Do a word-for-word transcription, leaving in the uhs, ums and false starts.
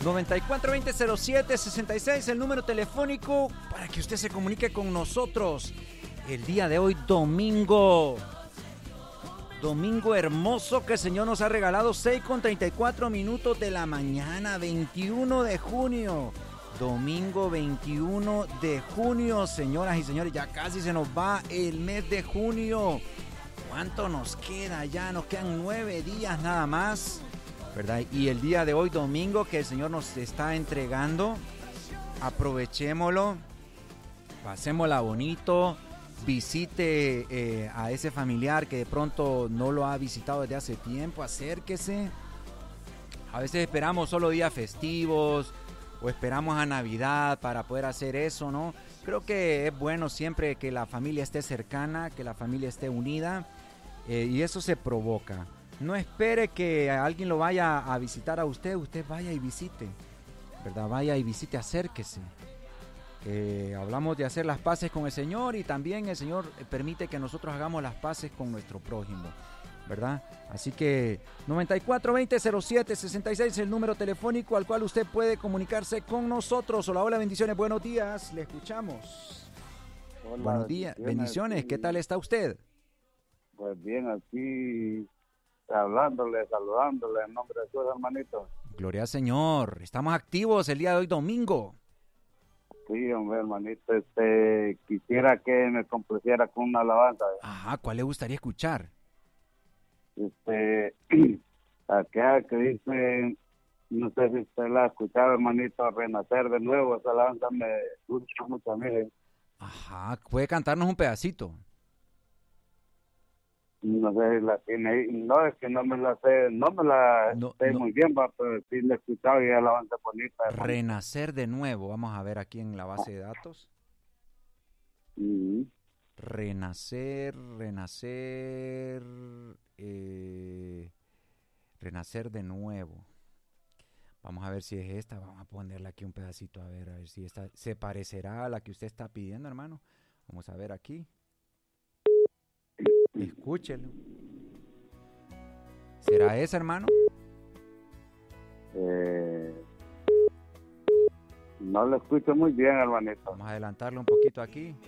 noventa y cuatro veinte cero siete sesenta y seis, el número telefónico para que usted se comunique con nosotros. El día de hoy, domingo. Domingo hermoso que el Señor nos ha regalado, seis con treinta y cuatro minutos de la mañana, veintiuno de junio. Domingo veintiuno de junio, señoras y señores, ya casi se nos va el mes de junio. ¿Cuánto nos queda? Ya nos quedan nueve días nada más, ¿verdad? Y el día de hoy, domingo, que el Señor nos está entregando, aprovechémoslo, pasémosla bonito, visite eh, a ese familiar que de pronto no lo ha visitado desde hace tiempo, acérquese. A veces esperamos solo días festivos o esperamos a Navidad para poder hacer eso, ¿no? Creo que es bueno siempre que la familia esté cercana, que la familia esté unida, eh, y eso se provoca. No espere que alguien lo vaya a visitar a usted, usted vaya y visite, ¿verdad? Vaya y visite, acérquese. Eh, hablamos de hacer las paces con el Señor y también el Señor permite que nosotros hagamos las paces con nuestro prójimo, ¿verdad? Así que noventa y cuatro veinte cero siete sesenta y seis es el número telefónico al cual usted puede comunicarse con nosotros. Hola, hola, bendiciones, buenos días, le escuchamos. Hola, buenos días, bendiciones, aquí. ¿Qué tal está usted? Pues bien, aquí hablándole, saludándole en nombre de Jesús, hermanito. Gloria al Señor, estamos activos el día de hoy, domingo. Sí, hombre, hermanito, este, quisiera que me complaciera con una alabanza. Ajá, ¿cuál le gustaría escuchar? Este, aquella que dice, no sé si usted la ha escuchado, hermanito, Renacer de Nuevo, esa alabanza me gusta mucho a mí. Ajá, ¿puede cantarnos un pedacito? No sé si la tiene ahí, no, es que no me la sé, no me la No, sé no. muy bien, va, pero sí la he escuchado y es alabanza bonita, hermanito. Renacer de Nuevo, vamos a ver aquí en la base de datos. Uh-huh. Renacer, renacer, eh, renacer de nuevo. Vamos a ver si es esta, vamos a ponerle aquí un pedacito, a ver, a ver si esta se parecerá a la que usted está pidiendo, hermano. Vamos a ver aquí. Escúchelo. ¿Será esa, hermano? Eh, no lo escucho muy bien, hermanito. Vamos a adelantarlo un poquito aquí.